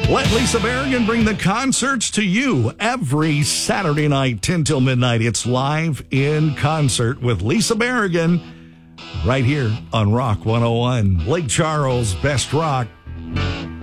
Let Lisa Berrigan bring the concerts to you every Saturday night, 10 till midnight. It's live in concert with Lisa Berrigan right here on Rock 101. Lake Charles, Best Rock.